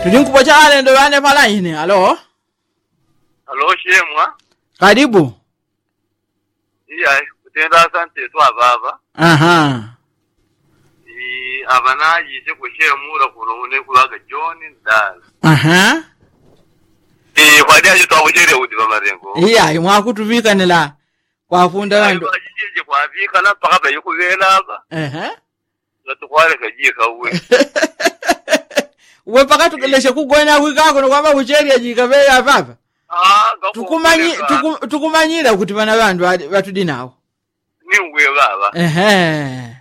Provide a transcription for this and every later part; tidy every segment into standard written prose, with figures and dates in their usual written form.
Tulinkupo chale ndo wane pala ini. Halo? Halo shemwa. Karibu. Iya, kutenda asante tu ababa. Aha. Abana yise kushemura kuno kulaga John Ndala. Aha. Kwadi aje twabujere udi bamarengo. Iya, imwakutuvika nila kwa funda wandu. Ajije kwa vika na paka bayikuvela aba. Aha. Natukwale kajika uwe. Uwe paka tukeleshe kugwena wikako no kwamba ucheri ajikabe apapa. Tukumanyira kuti bana bandu batudinawo. Niwe baba. Ehe.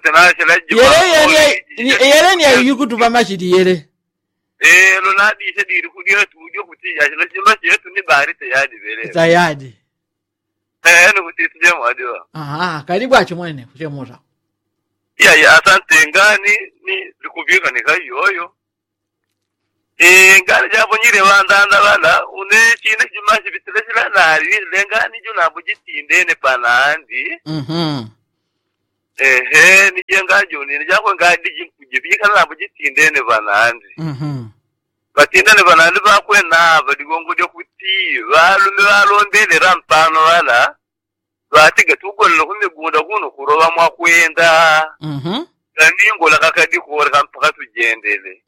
Yere ni ayikutuba mashidi yere. Lonadi ise diri kudio tudio kuti ya shilo chetu ni bari tayadi vele. Tayadi. No kuti tuje mwadiwa. Aha, karibu acho mwene kuchemura. Ya asante ngani ni likuvika ni kai yoyo. Ngani japo nyire bandanda bala une chine jumashi bitilesila nari lengani juna bujitinde ne panandi. Ni jenga joni ni jako ngadi kujibika na bujitinde ne banandi. Batinda ne banandi ba kwena badigongo de kuti balume balondele rampano wala batiga tugollo kumbe gunda kuno kuroba mwa kwenda. Kaningo la kakadi ko rampaka tujendele.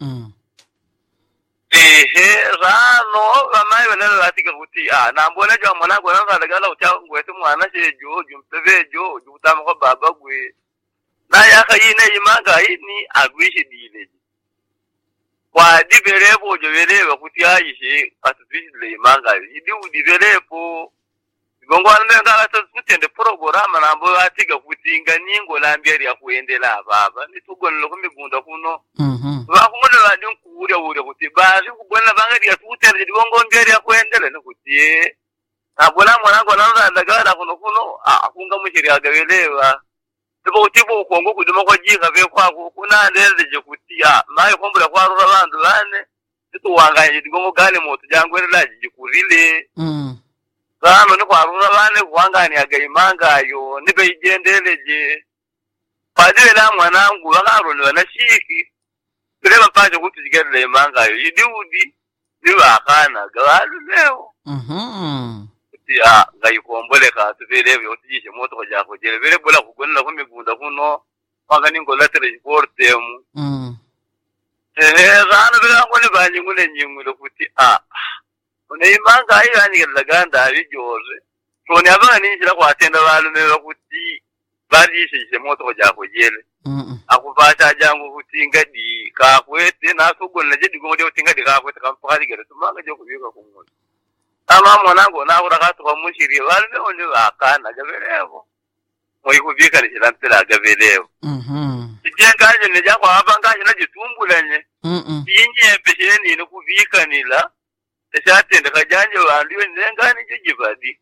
Rano bamaye bana batika kuti nambona jwa mwana gwa nanga dagala utangwete mwana shejo jumpevejo jutama baba gwe na yakayine imanga ini agwishi dile kwa dibelebo joveleba kuti ayishe atubishile imanga idi udibelepo gongo anenga atutende programa nambo atiga kuti nganingo lambiari ya kuendela baba nitugonlo kumigunda kuno bakumona bandi nkuure ure kuti bali kubona bangadi atutende gongo ngeri ya kuendela nikuti abona mwana ngo nandagala kuno akunga mushiri agabeleba tibo utibo kongo kuduma kwa jika be kwa kuna ndeze kuti mayo kombula kwa rura bandu bane tuwanganye gongo gane moto jangwerela jikurile Zano ni kwa runa bane kuwangani agayimanga yo nibe igendeleje padile la mwanangu wakaroni wanashiki tulema mpaje kuti jigerele imanga yo yidiudi niwa akana gawalu leo kuti ngayikombole tubelebe utijishe moto kwa jako jere bele bola kugonela kumigunda kuno wangani ngolatere jiportemu zano bila ngone banyingule nyingule kuti imanga ayo anigela ganda abijoze toni abana ninjira kwatenda balume bakuti barishe moto ko jakojele akubasha jangu kuti ngadi ka kwete nasugonna je digonde utingadi ka kwete kampali gere tumanga je kubika kumuntu ama mwanango na urakatu kwa mushiri balume onye akana gabelebo moyi kubika lishantela gabelebo tijenga je ne jakwa abanga je na jitumbulanye yinje pesheni no kubika nila Teshate kajanje bandiwe nengani jibadi.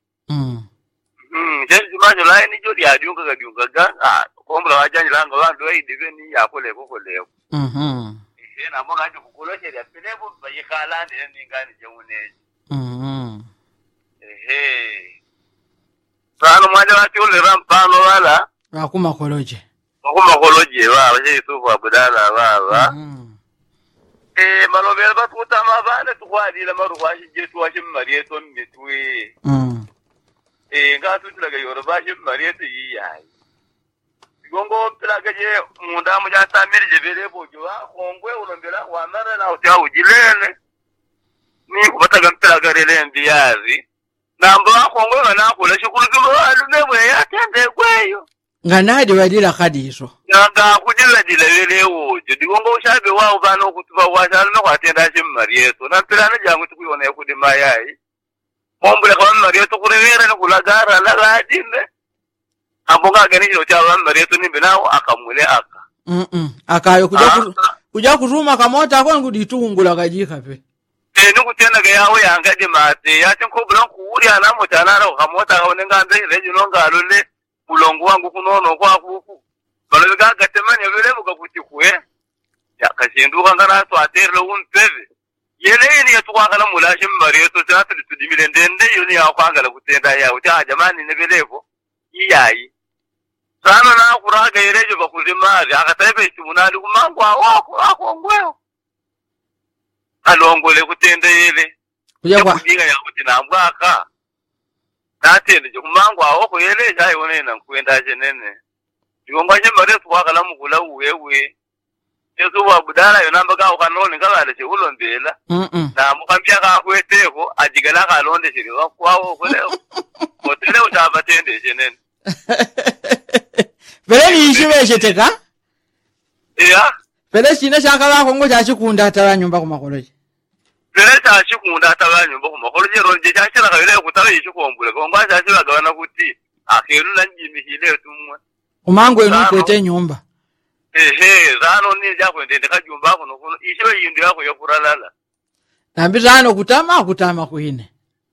Jesu la ni jodi adiunga gadiunga kombla wajanje langa bandu bayidive ni yakole kokoleko. Na mo gaje kukoloshe ya pelebo bayikala nengani jewuneje. Sano mwaje wati ule rampano wala akuma koloje. Akuma koloje baba je Yusufu abudala baba. Malobel batuta mabane tukwadi la maruwashi je tuwashi marieto mitwe nga tutulaga yorobashi marieto yiyai gongo tulaga je munda muja tamiri je belebo jo kongwe ulombela wamara na utia ujilene ni kubataga mpelaga rele ndiyazi nambo kongwe bana kula shukuru zulo alumebwe yatende kweyo nganadi wadila kadiso nga kujilla dilelewo digongo ushabe wao bano kutuba washalo no kwatenda shi marieto na pelana jangu tukuyona yakudima yayi mombule kwa marieto kurevera no kulagara la radinde abonga ganije utaba marieto ni binao akamule akayo kuja kuruma kamota kwa nguditungula kajika pe nukutenda ga yawe yangaje mate yatin ko blan kuuri ana mutana ro kamota ka onenga mbe rejo ngalole ulongo wangu kunono kwa kuku balobega gatemani yabelebo gakuti kwe ya kashinduka ngana to aterlo umpeve yeleni yatukwangala mulashi marieto tatu tudimile ndende yoni yakwangala kutenda ya uta jamani nebelebo iyayi sana na kuraga yerejo bakuzimari akataibe tumunali kumangu wako ngweo alongole kutendeyele kuja kwa kudinga ya kuti nambwaka natende kumangu awo kuyele chayone na kwenda chenene ngomba chemare twakala mukula uwewe yesu wa budala yo nambaga ukanone kala che ulombela na mukambia ka kweteko ajigala kalonde chiri wakwawo koleo motele utabatende chenene Vele ishiwe teka? Iya. Vele chine chakala kongo chachikunda atala nyumba kumakoloje. Vele chachikunda atala nyumba kumakoloje ronje chachira kawele kutala yishikombule kongo chachira gawana kuti akeru lanjimi hile tumwa. Umango enu kwete nyumba. Zano ni jako ndende kajumba kuno ishiwe yindu yako yokuralala. Nambi zano kutama kuhine.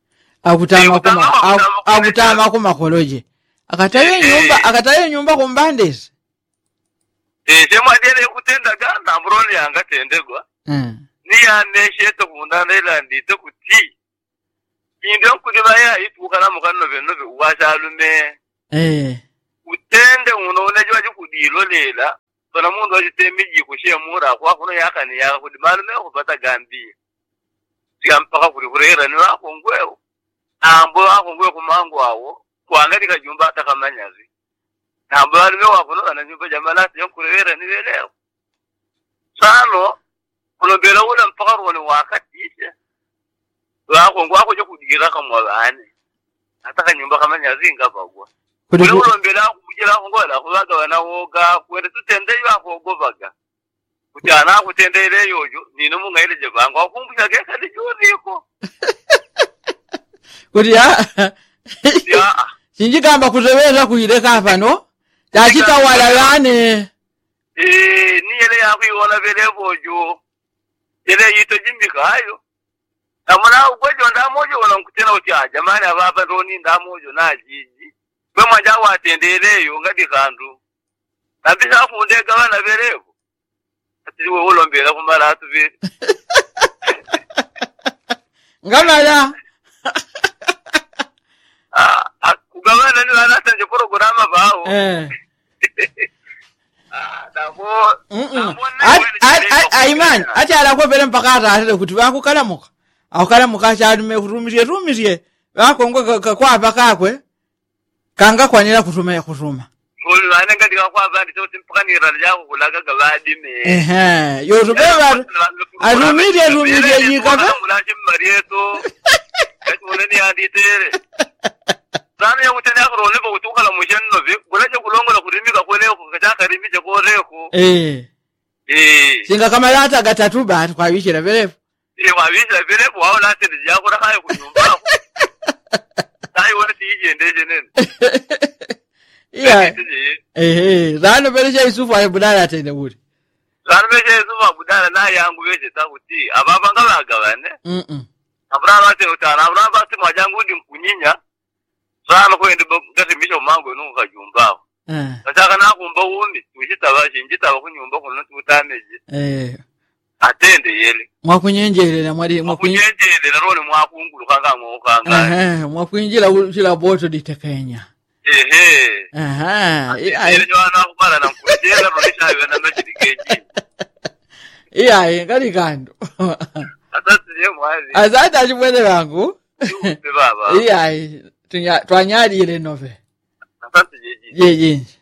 Akutama kumakoloje. Akataye nyumba kumbandesi. Sema dele kutenda ganda mbroni yanga tendegwa. Ni ya nesheto kundandela ndito kuti. Indio kudibaya itukana mukano beno be washalume. Utende unoone jwa kudilo lela. Tona mundu ajitemiji kushia mura kwa kuno yakani ya kudimalume kupata gambi. Sigampaka kurihurera ni wako ngweo. Ambo wako ngweo kumangu awo. Kuangati kajumba atakamanyazi. Nambo waliwe wakuno na nyumba jamalati yokurewera ni leo. Sano kulobela ula mpaka rwani wakatisha. Wako ngwako jo kudigira kama wani. Ataka nyumba kamanyazi ngabagwa. Kulobela kujira ngola kubaga wana woga kwende tutende yako gobaga. Kujana kutendele yojo nino munga ile jebanga wakumbusha keka lijuriko. Kudia Sinji kamba kuzeweza kuhileka hapa no? Tachita wala yane. Ni yele ya kuiwana vele bojo. Yele yito jimbika hayo. Na mwana ugojo ndamojo wana mkutena utia. Jamani ababa roni ndamojo na jiji. Kwe majawa atendele yo ngadi kandu. Nabisa fundega wana velevo. Atiwe ulombela kumala hatu vile. Ngamala. Kugawana ni wanata nje programa bao. Aiman, acha ala kwa vele mpaka ata kuti wako kalamuka. Akalamuka chadume kurumisie. Wako ngo kwa bakakwe. Kanga kwanira kutuma. Ngoli wana ngadi kwa bandi tote mpaka ni rali yako kulaga gabadi me. Yo rubeba. Arumirie yikaga. Mulaje marieto. Eto ni aditere. Zana ya mutane akoro lebo kutukala mujeno vi gulaje kulongola kurimika kweleo kukataka rimije koreko. Singa kama yata gatatu ba kwa wishira velefu. Wa wishira velefu wao lati yako na kayo kunyumba. Dai wona tije ndeje nene. Zana bereje isufu ayi budala atende buri. Zana bereje isufu budala na yangu beje takuti ababa ngalaga bane. Abraham ate utana Abraham ate majangu ndi mkunyinya. Sana ko ndi ngati misho mango no kajumba. Nataka na kumba wundi tushitaba shinjitaba kunyumba kuno tutameje. Atende yele. Mwakunyenjele mwali mwakunyenjele na rone mwakungulu kanga mwokanga. Mwakunjila ushila boto ditekenya. Ile jwana kubala na mkujela ronisha iwe na machidikeji. Ngari kando. Asante Azata ajibwele wangu. Baba. Twanyari ile nove. Asante jeji.